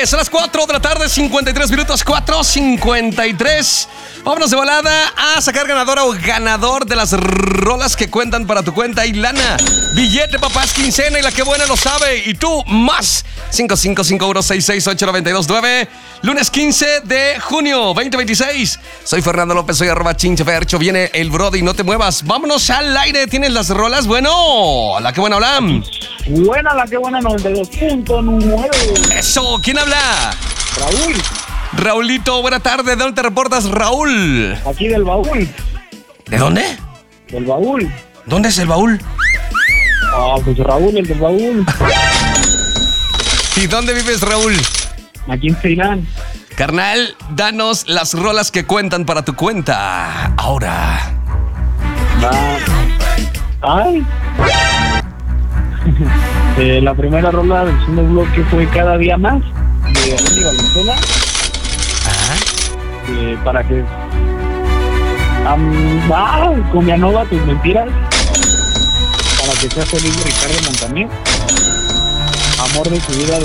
tarde, son las 4 de la tarde, 53 minutos, 4:53. Vámonos de volada a sacar ganadora o ganador de las rolas que cuentan para tu cuenta y lana. Billete, papás, quincena y la que buena lo sabe. Y tú, más 555-166-8929. Lunes 15 de junio 2026. Soy Fernando López, soy @chinchefercho. Viene el Brody, no te muevas. Vámonos al aire, ¿tienes las rolas? Bueno, la que buena habla. Buena, la que buena, 92.9. Eso, ¿quién habla? Raúl, Raulito, buena tarde. ¿De dónde te reportas, Raúl? aquí del baúl. ¿De dónde? Del baúl. ¿Dónde es el baúl? Pues Raúl, el del baúl. ¿Y dónde vives, Raúl? Aquí en Ceilán. Carnal, danos las rolas que cuentan para tu cuenta. Ahora. Ay. La primera rola del segundo bloque fue Cada Día Más, de Reni Valenzuela. Para que... con Vianova, Tus Mentiras. Para que seas feliz, de Ricardo Montaner. Amor de tu vida, de